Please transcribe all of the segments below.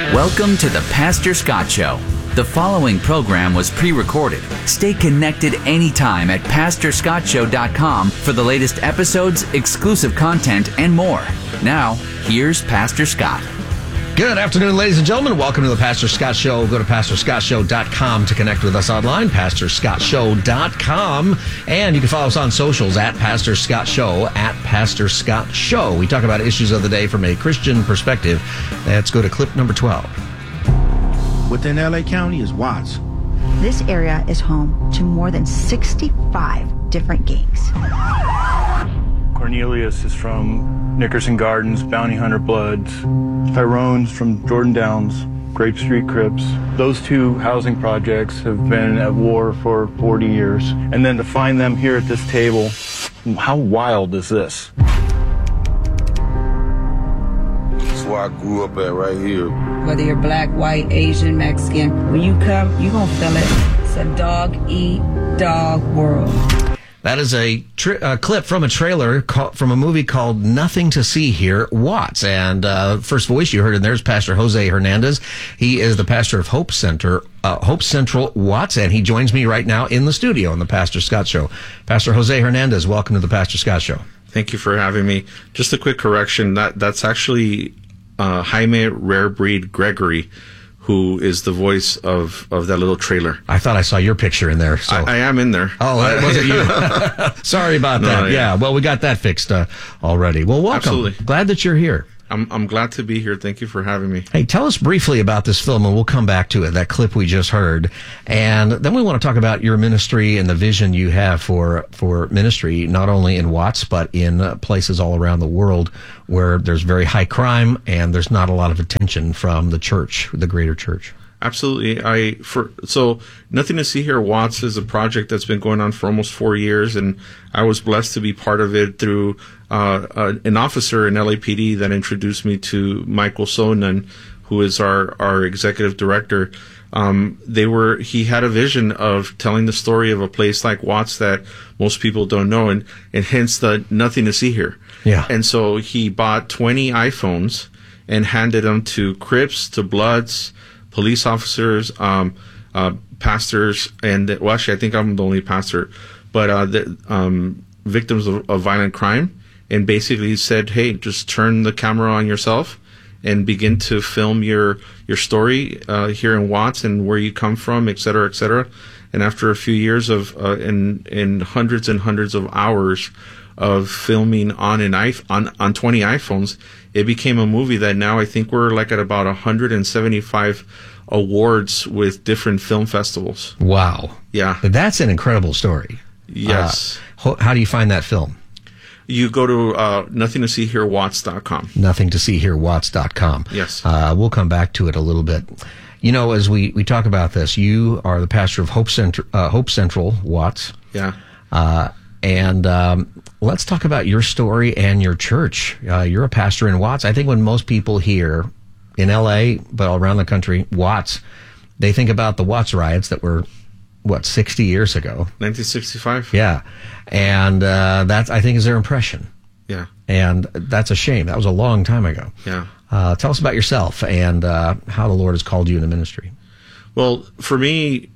Welcome to the Pastor Scott Show. The following program was pre-recorded. Stay connected anytime at PastorScottShow.com for the latest episodes, exclusive content, and more. Now, here's Pastor Scott. Good afternoon, ladies and gentlemen. Welcome to the Pastor Scott Show. Go to PastorScottShow.com to connect with us online, PastorScottShow.com. And you can follow us on socials at Pastor Scott Show, at Pastor Scott Show. We talk about issues of the day from a Christian perspective. Let's go to clip number 12. Within L.A. County is Watts. This area is home to more than 65 different gangs. Cornelius is from Nickerson Gardens, Bounty Hunter Bloods. Tyrone's from Jordan Downs, Grape Street Crips. Those two housing projects have been at war for 40 years. And then to find them here at this table, how wild is this? That's where I grew up at, right here. Whether you're black, white, Asian, Mexican, when you come, you're going to feel it. It's a dog-eat-dog world. That is a clip from a trailer from a movie called Nothing to See Here, Watts. And first voice you heard in there is Pastor Jose Hernandez. He is the pastor of Hope Central Watts, and he joins me right now in the studio on the Pastor Scott Show. Pastor Jose Hernandez, welcome to the Pastor Scott Show. Thank you for having me. Just a quick correction. That's actually Jaime Rare Breed Gregory, who is the voice of that little trailer. I thought I saw your picture in there. So. I am in there. Oh, that wasn't you. Sorry about that. No, yeah, well, we got that fixed already. Well, welcome. Absolutely. Glad that you're here. I'm glad to be here. Thank you for having me. Hey, tell us briefly about this film, and we'll come back to it, that clip we just heard. And then we want to talk about your ministry and the vision you have for ministry, not only in Watts, but in places all around the world where there's very high crime and there's not a lot of attention from the church, the greater church. Absolutely. So Nothing to See Here, Watts is a project that's been going on for almost 4 years, and I was blessed to be part of it through an officer in LAPD that introduced me to Michael Sonnen, who is our executive director. He had a vision of telling the story of a place like Watts that most people don't know, and hence the Nothing to See Here. Yeah. And so he bought 20 iPhones and handed them to Crips, to Bloods, police officers, pastors, and actually I think I'm the only pastor, but victims of violent crime, and basically said, hey, just turn the camera on yourself and begin to film your story here in Watts and where you come from, et cetera, et cetera. And after a few years of in hundreds and hundreds of hours of filming on 20 iPhones, it became a movie that now I think we're like at about 175 awards with different film festivals. Wow. Yeah. That's an incredible story. Yes. How do you find that film? You go to nothingtoseeherewatts.com. Nothingtoseeherewatts.com. Yes. We'll come back to it a little bit. You know, as we talk about this, you are the pastor of Hope Central Watts. Yeah. And let's talk about your story and your church. You're a pastor in Watts. I think when most people hear in L.A., but all around the country, Watts, they think about the Watts riots that were, 60 years ago? 1965. Yeah. And that, I think, is their impression. Yeah. And that's a shame. That was a long time ago. Yeah. Tell us about yourself and how the Lord has called you into ministry. Well, for me,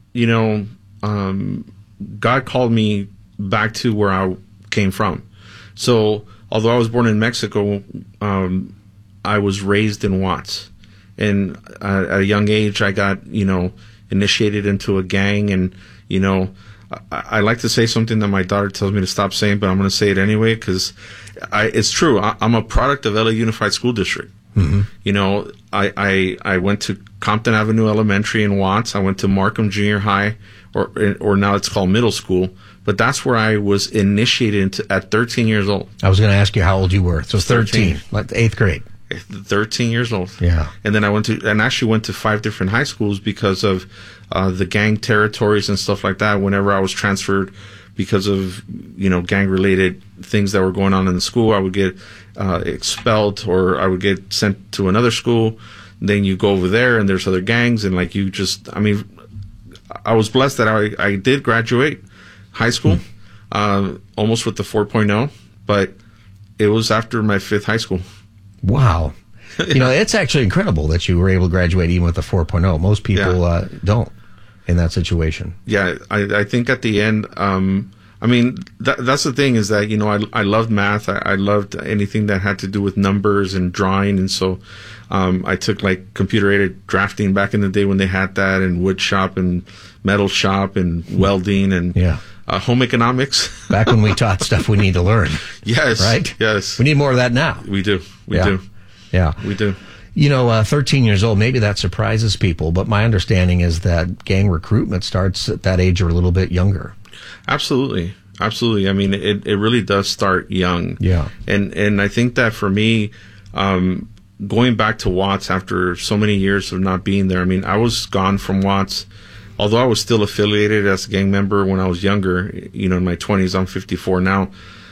God called me back to where I came from. So, although I was born in Mexico, I was raised in Watts. And at a young age, I got, initiated into a gang. And, I like to say something that my daughter tells me to stop saying, but I'm going to say it anyway because it's true. I'm a product of LA Unified School District. Mm-hmm. I went to Compton Avenue Elementary in Watts. I went to Markham Junior High, or now it's called middle school. But that's where I was initiated into at 13 years old. I was going to ask you how old you were. So 13, like the 8th grade. 13 years old. Yeah. And then I went to 5 different high schools because of the gang territories and stuff like that. Whenever I was transferred because of, gang related things that were going on in the school, I would get expelled or I would get sent to another school. Then you go over there and there's other gangs and I was blessed that I did graduate high school, almost with the 4.0, but it was after my 5th high school. Wow. It's actually incredible that you were able to graduate even with a 4.0. Most people don't in that situation. Yeah, I think at the end, that's the thing is that, I loved math. I loved anything that had to do with numbers and drawing. And so I took like computer-aided drafting back in the day when they had that, and wood shop and metal shop and welding and home economics. Back when we taught stuff we need to learn. Yes. Right? Yes. We need more of that now. We do. We do. Yeah. We do. 13 years old, maybe that surprises people, but my understanding is that gang recruitment starts at that age or a little bit younger. Absolutely. Absolutely. I mean, it really does start young. Yeah. And I think that for me, going back to Watts after so many years of not being there, I mean, I was gone from Watts, although I was still affiliated as a gang member when I was younger, in my 20s. I'm 54 now.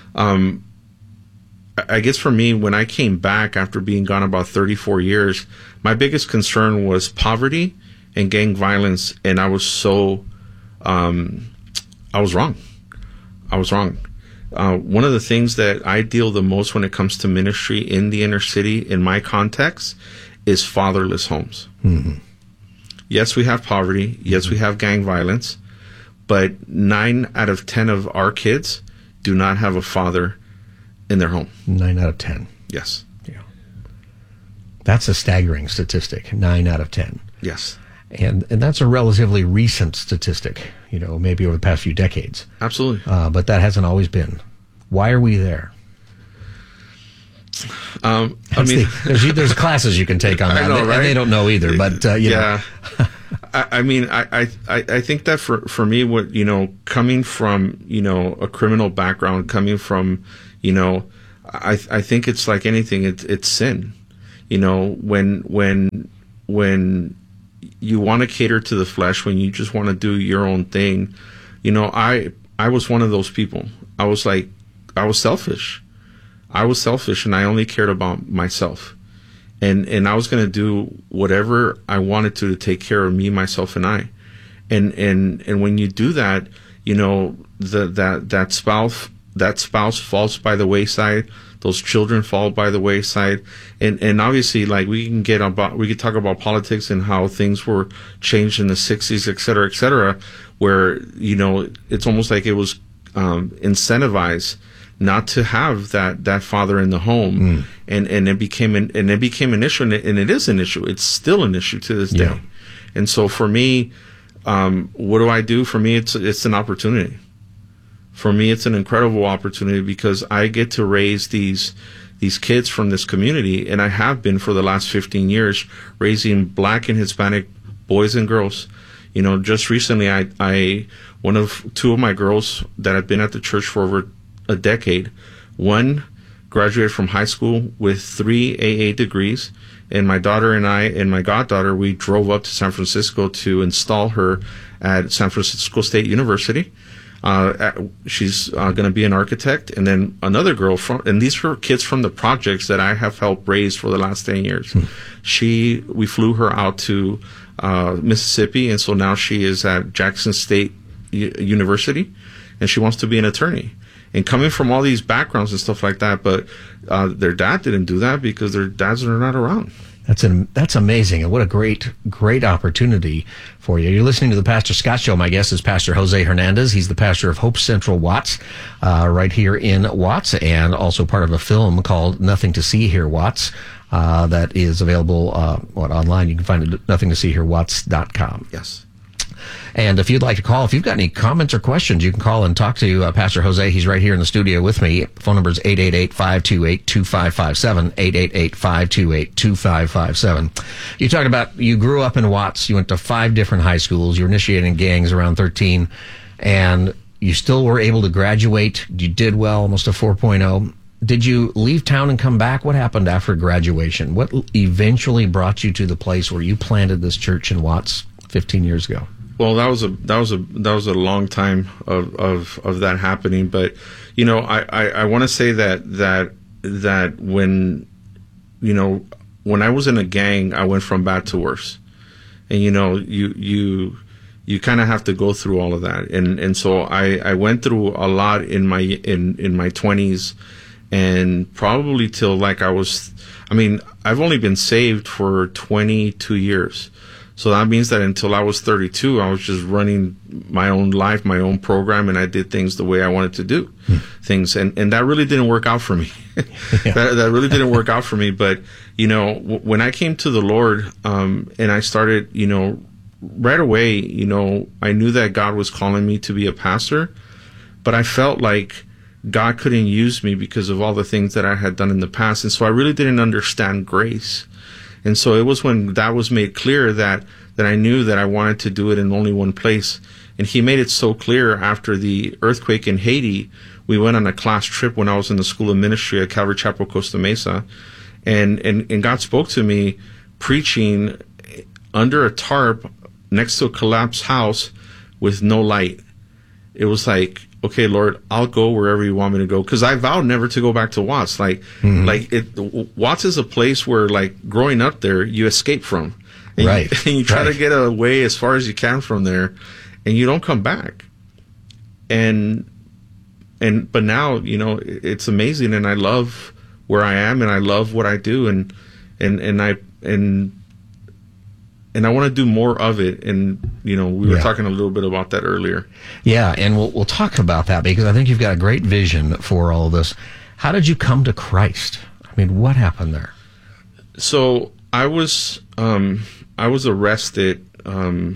I guess for me, when I came back after being gone about 34 years, my biggest concern was poverty and gang violence. And I was I was wrong. One of the things that I deal the most when it comes to ministry in the inner city, in my context, is fatherless homes. Mm-hmm. Yes, we have poverty. Yes, we have gang violence. But 9 out of 10 of our kids do not have a father in their home. 9 out of 10. Yes. Yeah. That's a staggering statistic. 9 out of 10. Yes. And that's a relatively recent statistic, maybe over the past few decades. Absolutely. But that hasn't always been. Why are we there? There's classes you can take on that. I know, right? And they don't know either, but, yeah. I think that for me, what, coming from, a criminal background, coming from, I think it's like anything, it's sin. When you want to cater to the flesh, when you just want to do your own thing, I was one of those people. I was selfish. And I only cared about myself. And I was going to do whatever I wanted to take care of me, myself, and I. And when you do that, that spouse falls by the wayside. Those children fall by the wayside. And obviously, like, we could talk about politics and how things were changed in the 60s, et cetera, where, it's almost like it was incentivized not to have that father in the home. And it became an issue, and it is an issue. It's still an issue to this day. Yeah. And so for me, what do I do? For me, it's an opportunity. For me, it's an incredible opportunity because I get to raise these kids from this community, and I have been for the last 15 years raising Black and Hispanic boys and girls. Just recently, one of 2 of my girls that have been at the church for over a decade, one graduated from high school with 3 AA degrees, and my daughter and I and my goddaughter, we drove up to San Francisco to install her at San Francisco State University. She's going to be an architect. And then another girl and these are kids from the projects that I have helped raise for the last 10 years. We flew her out to Mississippi, and so now she is at Jackson State University, and she wants to be an attorney. And coming from all these backgrounds and stuff like that, but their dad didn't do that because their dads are not around. That's amazing, and what a great opportunity for you. You're listening to the Pastor Scott Show. My guest is Pastor Jose Hernandez. He's the pastor of Hope Central Watts, right here in Watts, and also part of a film called Nothing to See Here Watts, that is available online. You can find it at nothingtoseeherewatts.com. Yes. And if you'd like to call, if you've got any comments or questions, you can call and talk to Pastor Jose. He's right here in the studio with me. Phone number is 888-528-2557, 888-528-2557. You talked about you grew up in Watts. You went to 5 different high schools. You were initiating gangs around 13, and you still were able to graduate. You did well, almost a 4.0. Did you leave town and come back? What happened after graduation? What eventually brought you to the place where you planted this church in Watts 15 years ago? Well, that was a long time of that happening, but I want to say that when when I was in a gang, I went from bad to worse, and you kind of have to go through all of that, and so I went through a lot in my 20s, and probably till like I've only been saved for 22 years. So that means that until I was 32, I was just running my own life, my own program, and I did things the way I wanted to do things. And that really didn't work out for me. that really didn't work out for me. But, you know, when I came to the Lord, and I started, you know, right away, you know, I knew that God was calling me to be a pastor, but I felt like God couldn't use me because of all the things that I had done in the past. And so I really didn't understand grace. And so it was when that was made clear that I knew that I wanted to do it in only one place. And he made it so clear after the earthquake in Haiti. We went on a class trip when I was in the School of Ministry at Calvary Chapel, Costa Mesa. And God spoke to me preaching under a tarp next to a collapsed house with no light. It was like, okay, Lord, I'll go wherever you want me to go. Because I vowed never to go back to Watts. Watts is a place where, like, growing up there, you escape from. And right. You try to get away as far as you can from there, and you don't come back. But now, you know, it's amazing, and I love where I am, and I love what I do, and I want to do more of it. And, you know, we were talking a little bit about that earlier. Yeah, and we'll talk about that because I think you've got a great vision for all of this. How did you come to Christ? I mean, what happened there? So I was arrested. I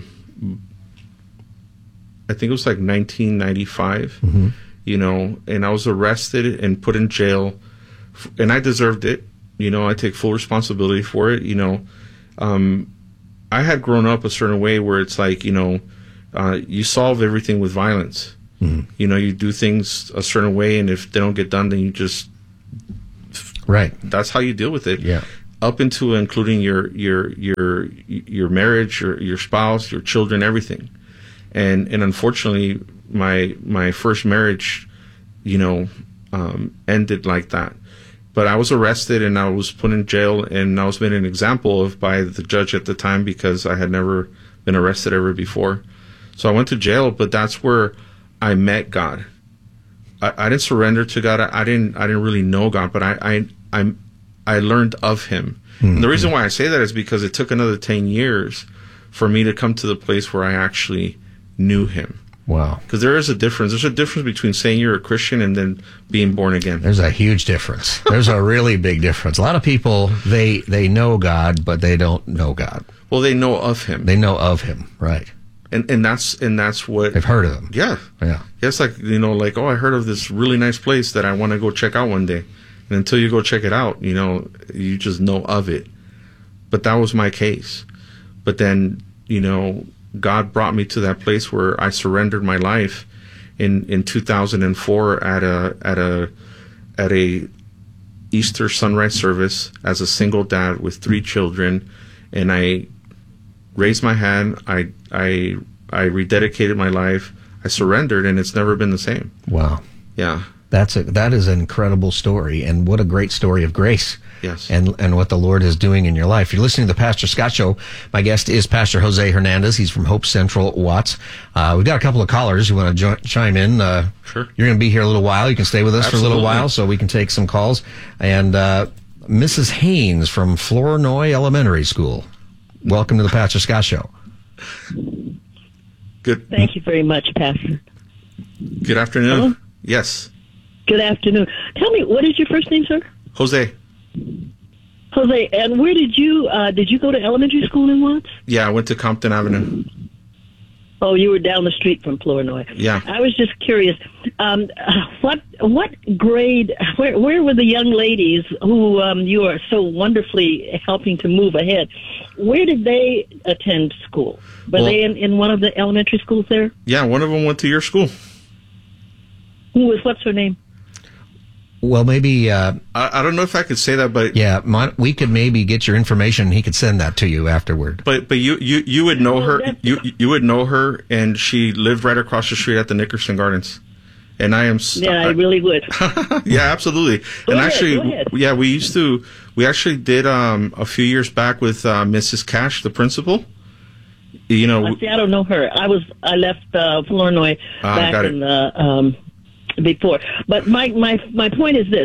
think it was like 1995, you know, and I was arrested and put in jail, and I deserved it. You know, I take full responsibility for it. You know, I had grown up a certain way where it's like, you know, you solve everything with violence. You know, you do things a certain way, and if they don't get done, then you just That's how you deal with it. Yeah. Up into including your marriage, your spouse, your children, everything. And unfortunately, my first marriage, you know, ended like that. But I was arrested and I was put in jail, and I was made an example of by the judge at the time because I had never been arrested ever before. So I went to jail, but that's where I met God. I didn't surrender to God. I didn't really know God, but I learned of Him. And the reason why I say that is because it took another 10 years for me to come to the place where I actually knew Him. Wow. Because there is a difference. There's a difference between saying you're a Christian and then being born again. There's a huge difference. There's a really big difference. A lot of people, they know God, but they don't know God. Well, they know of Him. They know of Him, right. And that's what... They've heard of Him. Yeah. Yeah. It's like, you know, like, oh, I heard of this really nice place that I want to go check out one day. And until you go check it out, you know, you just know of it. But that was my case. But then, you know, God brought me to that place where I surrendered my life in 2004 at a Easter sunrise service as a single dad with 3 children, and I raised my hand. I rededicated my life. I surrendered, and it's never been the same. Wow. Yeah. That is an incredible story, and what a great story of grace. Yes. And what the Lord is doing in your life. You're listening to the Pastor Scott Show. My guest is Pastor Jose Hernandez. He's from Hope Central Watts. We've got a couple of callers who want to chime in. Sure. You're going to be here a little while. You can stay with us Absolutely. for a little while so we can take some calls. And Mrs. Haynes from Flournoy Elementary School. Welcome to the Pastor Scott Show. Good. Thank you very much, Pastor. Good afternoon. Hello? Yes. Good afternoon. Tell me, what is your first name, sir? Jose. Jose, and where did you go to elementary school in Watts? Yeah, I went to Compton Avenue. Oh, you were down the street from Flournoy. Yeah. I was just curious. What grade? Where were the young ladies who you are so wonderfully helping to move ahead? Where did they attend school? Were they in one of the elementary schools there? Yeah, one of them went to your school. What's her name? Well, maybe... I don't know if I could say that, but... Yeah, we could maybe get your information and he could send that to you afterward. But you would know her. You would know her, and she lived right across the street at the Nickerson Gardens. And I am... Yeah, I really would. Yeah, absolutely. Go ahead. Yeah, we actually did a few years back with Mrs. Cash, the principal. You know... See, I don't know her. I left Flournoy back in the... before. But my point is this.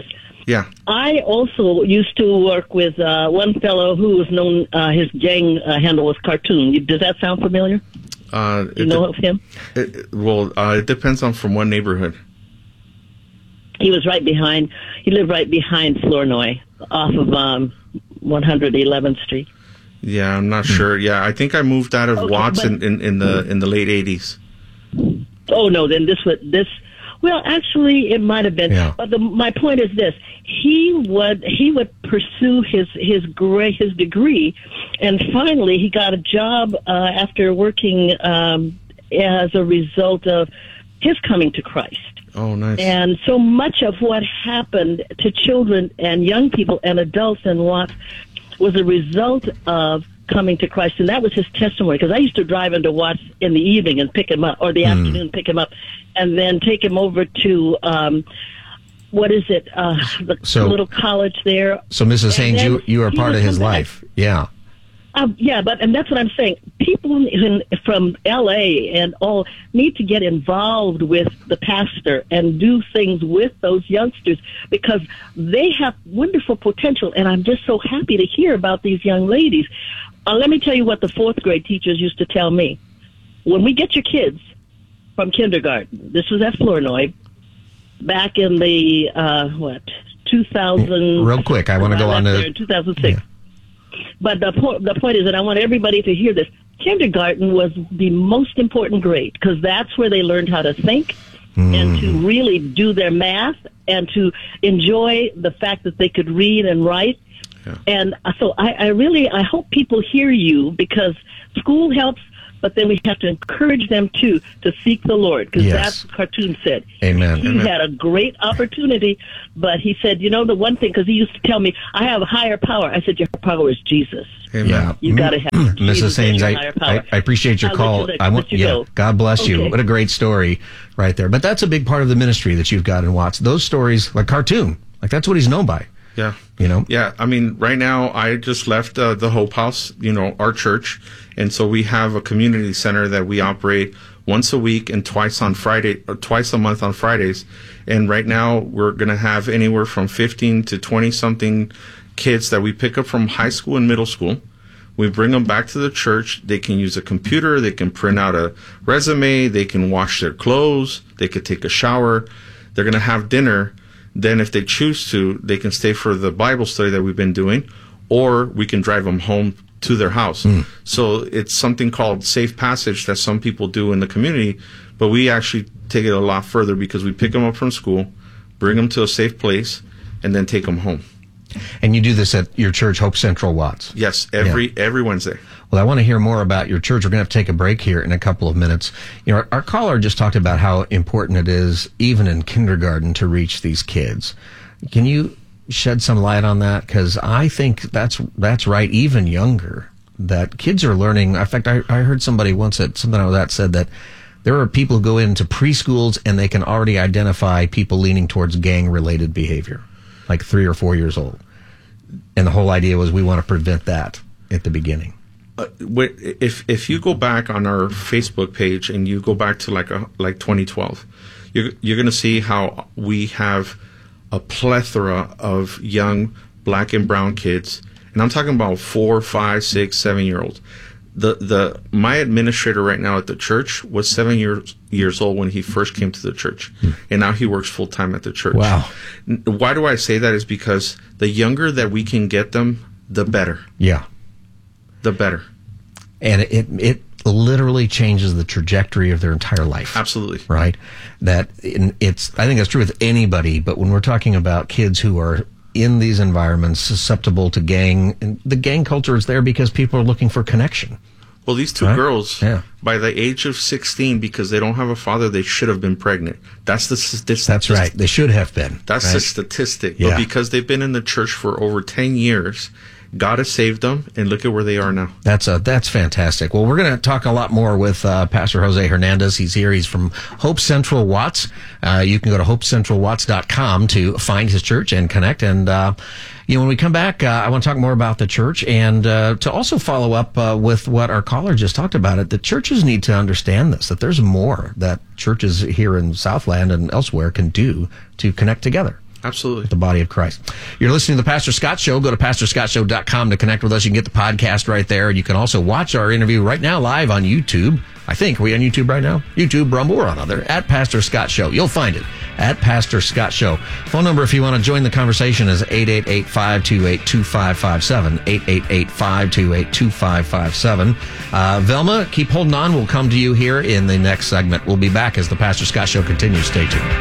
Yeah. I also used to work with one fellow who was known, his gang handle was Cartoon. Does that sound familiar? You know of him? It depends on from what neighborhood. He was he lived right behind Flournoy off of 111th Street. Yeah, I'm not sure. Yeah, I think I moved out of Watts in the late 80s. Oh, no, then well, actually, it might have been. Yeah. But my point is this: he would pursue his degree, and finally he got a job after working as a result of his coming to Christ. Oh, nice. And so much of what happened to children and young people and adults in Watts was a result of coming to Christ, and that was his testimony. Because I used to drive into Watts in the evening and pick him up, or the afternoon, pick him up, and then take him over to the little college there. So, Mrs. Haynes, you are part of his life. Yeah. And that's what I'm saying. People from L.A. and all need to get involved with the pastor and do things with those youngsters because they have wonderful potential, and I'm just so happy to hear about these young ladies. Let me tell you what the fourth grade teachers used to tell me. When we get your kids from kindergarten, this was at Flournoy, back in the, 2000... Real quick, I want to go on to... 2006. Yeah. But the point is that I want everybody to hear this. Kindergarten was the most important grade because that's where they learned how to think and to really do their math and to enjoy the fact that they could read and write. Yeah. And so I hope people hear you because school helps, but then we have to encourage them to seek the Lord because that's what Cartoon said. Amen. He had a great opportunity, but he said, the one thing, because he used to tell me, I have a higher power. I said, your power is Jesus. Amen. Yeah. You got to have Mrs. Haynes, I appreciate your call. God bless you. Okay. What a great story right there. But that's a big part of the ministry that you've got in Watts. Those stories, like Cartoon, like that's what he's known by. Yeah. Yeah. I mean, right now I just left the Hope House, our church. And so we have a community center that we operate once a week and twice a month on Fridays. And right now we're going to have anywhere from 15 to 20 something kids that we pick up from high school and middle school. We bring them back to the church. They can use a computer. They can print out a resume. They can wash their clothes. They could take a shower. They're going to have dinner. Then if they choose to, they can stay for the Bible study that we've been doing, or we can drive them home to their house. So it's something called Safe Passage that some people do in the community, but we actually take it a lot further because we pick them up from school, bring them to a safe place, and then take them home. And you do this at your church, Hope Central Watts? Yes, every Wednesday. Well, I want to hear more about your church. We're going to have to take a break here in a couple of minutes. Our caller just talked about how important it is, even in kindergarten, to reach these kids. Can you shed some light on that? Because I think that's right, even younger, that kids are learning. In fact, I heard somebody once at something like that said that there are people who go into preschools and they can already identify people leaning towards gang-related behavior, like 3 or 4 years old. And the whole idea was we want to prevent that at the beginning. If you go back on our Facebook page and you go back to like 2012, you're going to see how we have a plethora of young black and brown kids, and I'm talking about 4, 5, 6, 7-year-olds. My administrator right now at the church was 7 years old when he first came to the church, and now he works full time at the church. Wow! Why do I say that? Is because the younger that we can get them, the better. Yeah, the better. And it literally changes the trajectory of their entire life. Absolutely. Right? I think that's true with anybody, but when we're talking about kids who are in these environments susceptible to and the gang culture is there because people are looking for connection. Well, these two girls, by the age of 16, because they don't have a father, they should have been pregnant. That's the statistic. That's right. They should have been. That's the statistic. Yeah. But because they've been in the church for over 10 years, God has saved them, and look at where they are now. That's fantastic. Well, we're going to talk a lot more with Pastor Jose Hernandez. He's here. He's from Hope Central Watts. You can go to hopecentralwatts.com to find his church and connect. And when we come back, I want to talk more about the church and to also follow up with what our caller just talked about. The churches need to understand this, that there's more that churches here in Southland and elsewhere can do to connect together. Absolutely. The body of Christ. You're listening to the Pastor Scott Show. Go to pastorscottshow.com to connect with us. You can get the podcast right there. And you can also watch our interview right now live on YouTube. I think. Are we on YouTube right now? YouTube, Rumble, or on other. At Pastor Scott Show. You'll find it. At Pastor Scott Show. Phone number if you want to join the conversation is 888-528-2557. 888-528-2557. Velma, keep holding on. We'll come to you here in the next segment. We'll be back as the Pastor Scott Show continues. Stay tuned.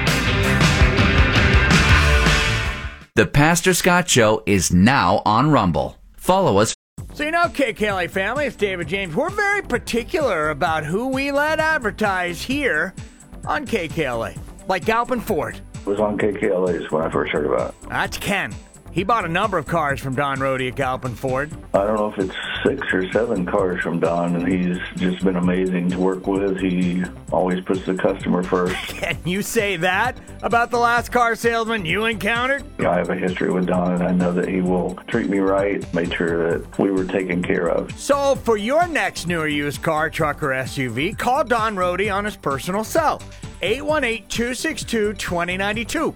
The Pastor Scott Show is now on Rumble. Follow us. So you know, KKLA family, it's David James. We're very particular about who we let advertise here on KKLA. Like Galpin Ford. It was on KKLA's when I first heard about it. That's Ken. He bought a number of cars from Don Rohde at Galpin Ford. I don't know if it's 6 or 7 cars from Don, and he's just been amazing to work with. He always puts the customer first. Can you say that about the last car salesman you encountered? I have a history with Don, and I know that he will treat me right, made sure that we were taken care of. So for your next new or used car, truck, or SUV, call Don Rohde on his personal cell. 818-262-2092.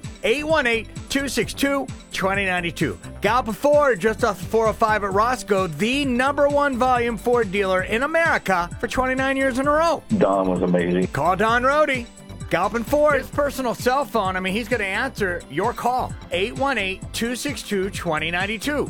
818-262-2092. Galpin Ford, just off the 405 at Roscoe, the #1 volume Ford dealer in America for 29 years in a row. Don was amazing. Call Don Rohde. Galpin Ford, his personal cell phone. I mean, he's going to answer your call. 818-262-2092.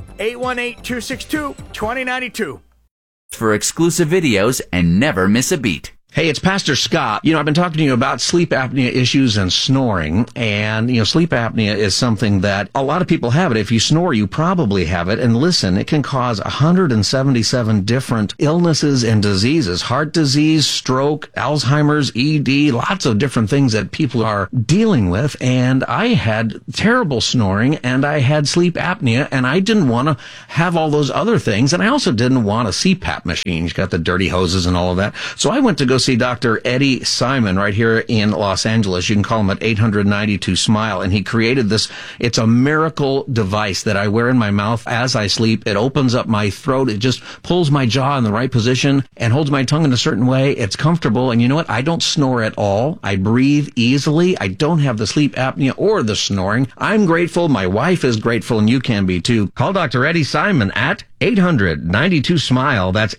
818-262-2092. For exclusive videos and never miss a beat. Hey, it's Pastor Scott. I've been talking to you about sleep apnea issues and snoring. And, sleep apnea is something that a lot of people have it. If you snore, you probably have it. And listen, it can cause 177 different illnesses and diseases. Heart disease, stroke, Alzheimer's, ED, lots of different things that people are dealing with. And I had terrible snoring and I had sleep apnea and I didn't want to have all those other things. And I also didn't want a CPAP machine. He's got the dirty hoses and all of that. So I went to go see Dr. Eddie Simon right here in Los Angeles. You can call him at 892-SMILE. And he created this. It's a miracle device that I wear in my mouth as I sleep. It opens up my throat. It just pulls my jaw in the right position and holds my tongue in a certain way. It's comfortable. And you know what? I don't snore at all. I breathe easily. I don't have the sleep apnea or the snoring. I'm grateful. My wife is grateful, and you can be too. Call Dr. Eddie Simon at 800-92-SMILE. That's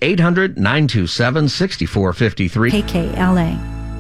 800-927-6453. KKLA.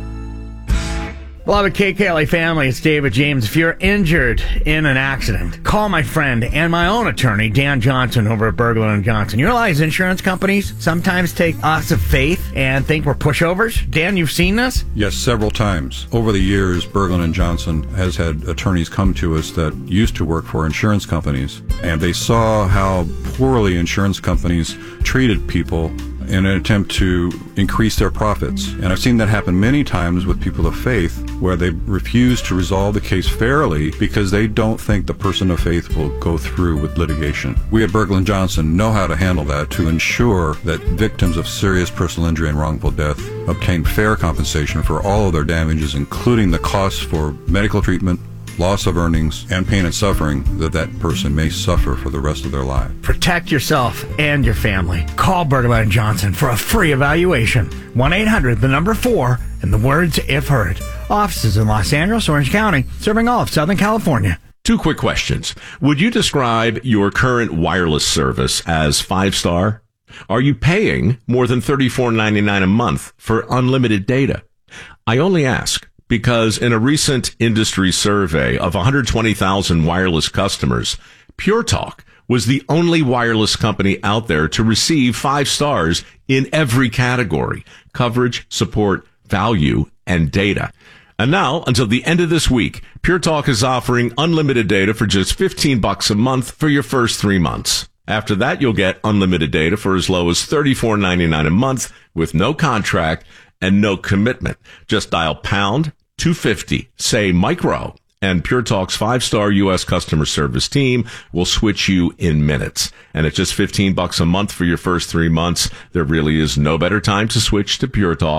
Beloved KKLA family, it's David James. If you're injured in an accident, call my friend and my own attorney, Dan Johnson, over at Berglund & Johnson. You realize insurance companies sometimes take us of faith and think we're pushovers? Dan, you've seen this? Yes, several times. Over the years, Berglund & Johnson has had attorneys come to us that used to work for insurance companies, and they saw how poorly insurance companies treated people in an attempt to increase their profits. And I've seen that happen many times with people of faith, where they refuse to resolve the case fairly because they don't think the person of faith will go through with litigation. We at Berglund Johnson know how to handle that to ensure that victims of serious personal injury and wrongful death obtain fair compensation for all of their damages, including the costs for medical treatment, loss of earnings, and pain and suffering that person may suffer for the rest of their life. Protect yourself and your family. Call Berglund & Johnson for a free evaluation. 1-800-4, and the words "if heard." Offices in Los Angeles, Orange County, serving all of Southern California. 2 quick questions. Would you describe your current wireless service as 5-star? Are you paying more than $34.99 a month for unlimited data? I only ask because in a recent industry survey of 120,000 wireless customers, Pure Talk was the only wireless company out there to receive 5 stars in every category: coverage, support, value, and data. And now, until the end of this week, Pure Talk is offering unlimited data for just $15 a month for your first 3 months. After that, you'll get unlimited data for as low as $34.99 a month with no contract and no commitment. Just dial pound 250, say micro, and Pure Talk's 5-star U.S. customer service team will switch you in minutes. And at just $15 a month for your first 3 months, there really is no better time to switch to Pure Talk.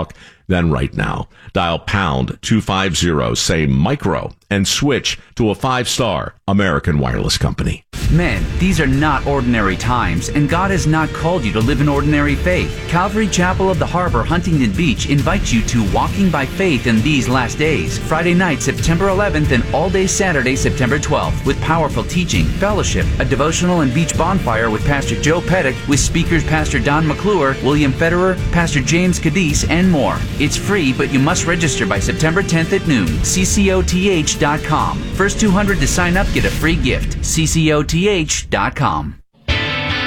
then right now, dial pound 250, say micro, and switch to a 5-star American Wireless company. Men, these are not ordinary times, and God has not called you to live an ordinary faith. Calvary Chapel of the Harbor, Huntington Beach invites you to Walking by Faith in These Last Days, Friday night, September 11th, and all day Saturday, September 12th, with powerful teaching, fellowship, a devotional and beach bonfire with Pastor Joe Pettit, with speakers Pastor Don McClure, William Federer, Pastor James Cadiz, and more. It's free, but you must register by September 10th at noon. CCOTH.com. First 200 to sign up get a free gift. CCOTH.com.